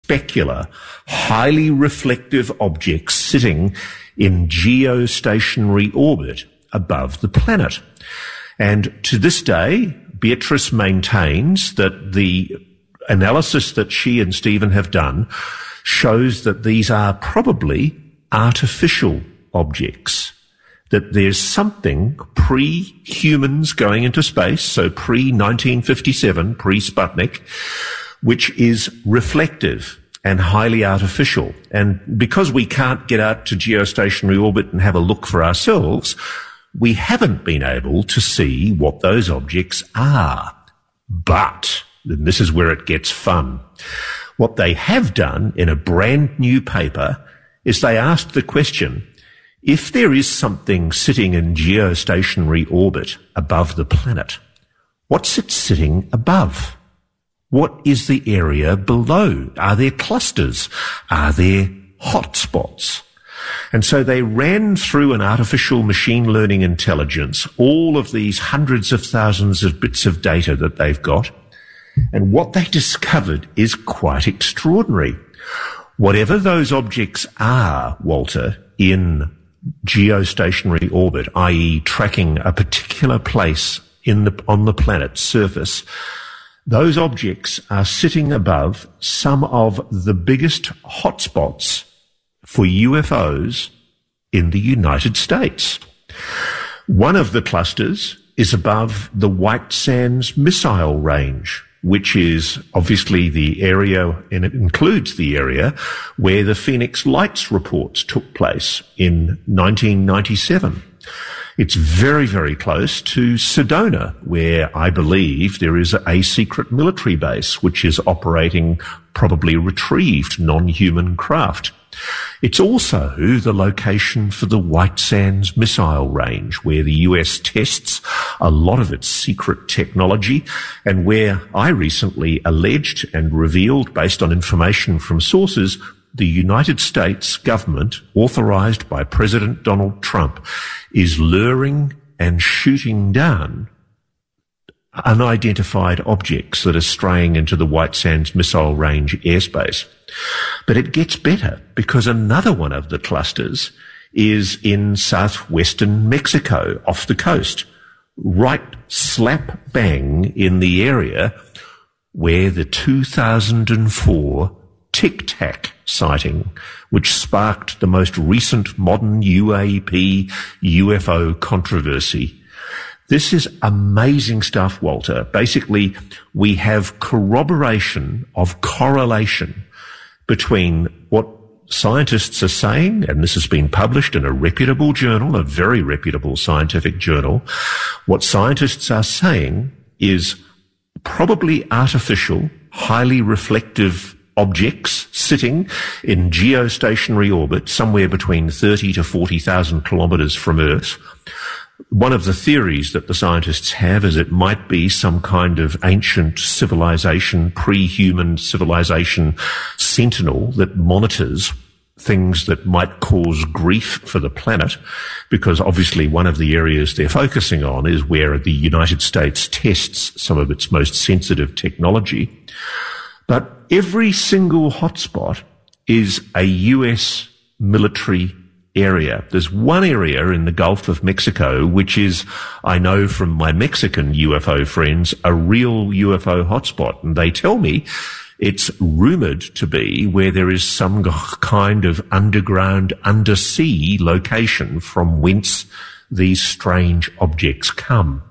specular, highly reflective objects sitting in geostationary orbit above the planet. And to this day, Beatrice maintains that the analysis that she and Stephen have done shows that these are probably artificial objects, that there's something pre-humans going into space, so pre-1957, pre-Sputnik, which is reflective and highly artificial. And because we can't get out to geostationary orbit and have a look for ourselves, we haven't been able to see what those objects are. But, and this is where it gets fun, what they have done in a brand new paper is they asked the question, if there is something sitting in geostationary orbit above the planet, what's it sitting above? What is the area below? Are there clusters? Are there hotspots? And so they ran through an artificial machine learning intelligence all of these hundreds of thousands of bits of data that they've got. And what they discovered is quite extraordinary. Whatever those objects are, Walter, in geostationary orbit, i.e. tracking a particular place on the planet's surface, those objects are sitting above some of the biggest hotspots for UFOs in the United States. One of the clusters is above the White Sands Missile Range, which is obviously the area, and it includes the area where the Phoenix Lights reports took place in 1997. It's very, very close to Sedona, where I believe there is a secret military base which is operating probably retrieved non-human craft. It's also the location for the White Sands Missile Range, where the US tests a lot of its secret technology, and where I recently alleged and revealed, based on information from sources, the United States government, authorized by President Donald Trump, is luring and shooting down unidentified objects that are straying into the White Sands Missile Range airspace. But it gets better, because another one of the clusters is in southwestern Mexico, off the coast, right slap bang in the area where the 2004 Tic Tac sighting, which sparked the most recent modern UAP UFO controversy. This is amazing stuff, Walter. Basically, we have corroboration of correlation between what scientists are saying, and this has been published in a reputable journal, a very reputable scientific journal. What scientists are saying is probably artificial, highly reflective objects sitting in geostationary orbit somewhere between 30 to 40,000 kilometres from Earth. One of the theories that the scientists have is it might be some kind of ancient civilization, pre-human civilization sentinel that monitors things that might cause grief for the planet, because obviously one of the areas they're focusing on is where the United States tests some of its most sensitive technology. But every single hotspot is a US military area. There's one area in the Gulf of Mexico, which is, I know from my Mexican UFO friends, a real UFO hotspot. And they tell me it's rumored to be where there is some kind of underground, undersea location from whence these strange objects come.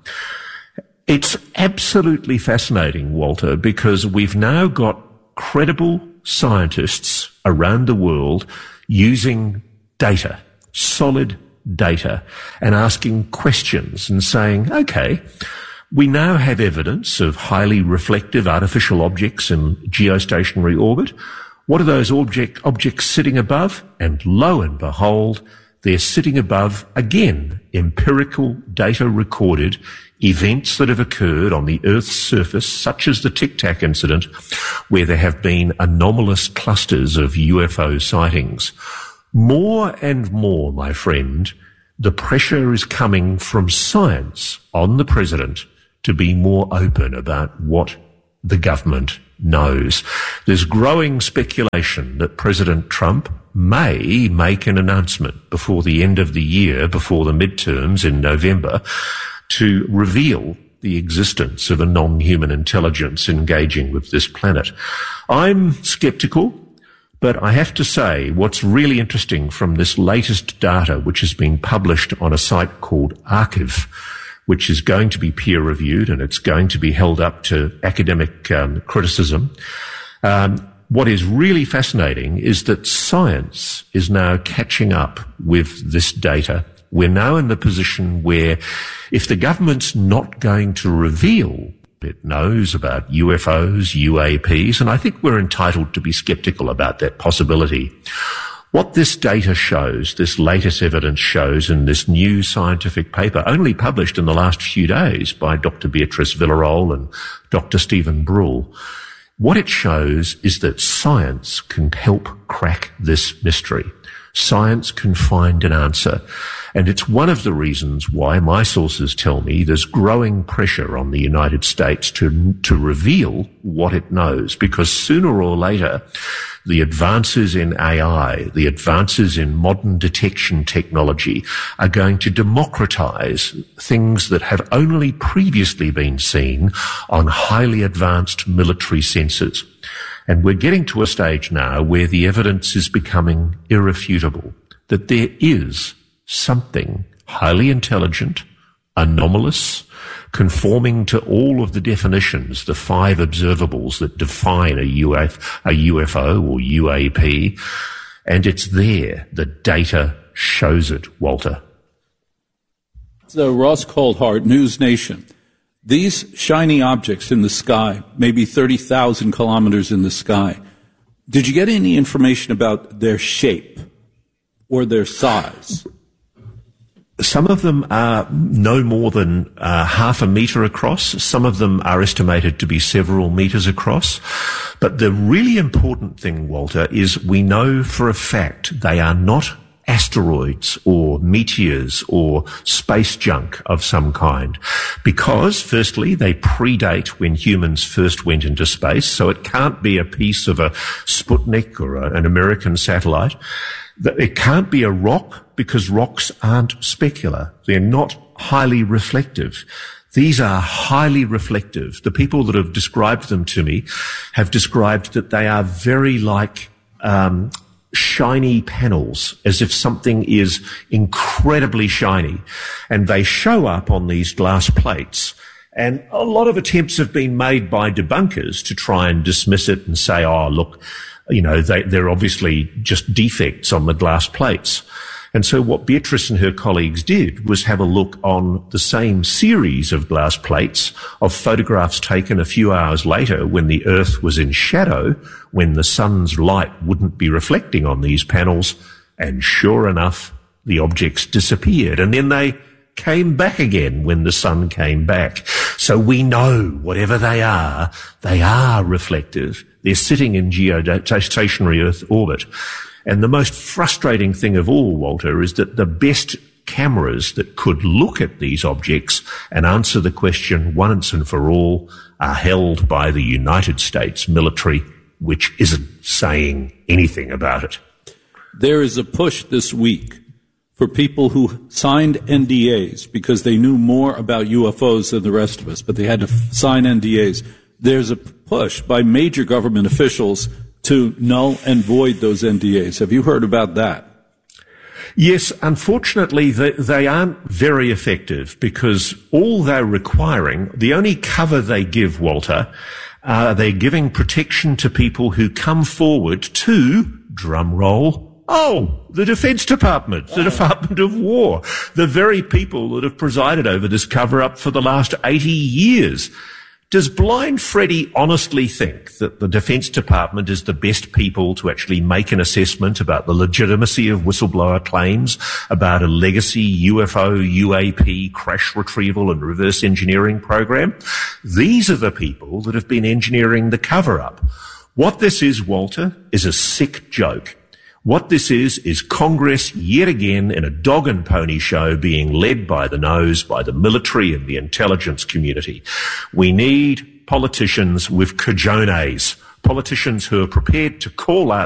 It's absolutely fascinating, Walter, because we've now got credible scientists around the world using data, solid data, and asking questions and saying, okay, we now have evidence of highly reflective artificial objects in geostationary orbit. What are those objects sitting above? And lo and behold, they're sitting above, again, empirical data recorded events that have occurred on the Earth's surface, such as the Tic Tac incident, where there have been anomalous clusters of UFO sightings. More and more, my friend, the pressure is coming from science on the president to be more open about what the government knows. There's growing speculation that President Trump may make an announcement before the end of the year, before the midterms in November, to reveal the existence of a non-human intelligence engaging with this planet. I'm skeptical, but I have to say what's really interesting from this latest data, which has been published on a site called arXiv, which is going to be peer-reviewed and it's going to be held up to academic criticism. What is really fascinating is that science is now catching up with this data. We're now in the position where if the government's not going to reveal it knows about UFOs, UAPs, and I think we're entitled to be skeptical about that possibility. What this data shows, this latest evidence shows in this new scientific paper, only published in the last few days by Dr. Beatrice Villarroel and Dr. Stephen Brule, what it shows is that science can help crack this mystery. Science can find an answer. And it's one of the reasons why my sources tell me there's growing pressure on the United States to reveal what it knows, because sooner or later, the advances in AI, the advances in modern detection technology are going to democratize things that have only previously been seen on highly advanced military sensors. And we're getting to a stage now where the evidence is becoming irrefutable that there is something highly intelligent, anomalous, conforming to all of the definitions, the 5 observables that define a UFO or UAP, and it's there. The data shows it, Walter. So Ross Coulthart, News Nation. These shiny objects in the sky, maybe 30,000 kilometers in the sky, did you get any information about their shape or their size? Some of them are no more than half a metre across. Some of them are estimated to be several metres across. But the really important thing, Walter, is we know for a fact they are not asteroids or meteors or space junk of some kind. Because, firstly, they predate when humans first went into space, so it can't be a piece of a Sputnik or an American satellite. It can't be a rock, because rocks aren't specular. They're not highly reflective. These are highly reflective. The people that have described them to me have described that they are very like shiny panels, as if something is incredibly shiny. And they show up on these glass plates. And a lot of attempts have been made by debunkers to try and dismiss it and say, oh, look, you know, they're obviously just defects on the glass plates. And so what Beatrice and her colleagues did was have a look on the same series of glass plates of photographs taken a few hours later when the Earth was in shadow, when the sun's light wouldn't be reflecting on these panels. And sure enough, the objects disappeared. And then they came back again when the sun came back. So we know whatever they are reflective. They're sitting in geostationary Earth orbit. And the most frustrating thing of all, Walter, is that the best cameras that could look at these objects and answer the question once and for all are held by the United States military, which isn't saying anything about it. There is a push this week for people who signed NDAs because they knew more about UFOs than the rest of us, but they had to sign NDAs. There's a push by major government officials to null and void those NDAs. Have you heard about that? Yes, unfortunately, they aren't very effective, because all they're requiring, the only cover they give, Walter, they're giving protection to people who come forward to, drum roll, the Defense Department, the Department of War, the very people that have presided over this cover-up for the last 80 years. Does Blind Freddy honestly think that the Defense Department is the best people to actually make an assessment about the legitimacy of whistleblower claims about a legacy UFO, UAP, crash retrieval and reverse engineering program? These are the people that have been engineering the cover-up. What this is, Walter, is a sick joke. What this is Congress yet again in a dog and pony show being led by the nose by the military and the intelligence community. We need politicians with cojones, politicians who are prepared to call out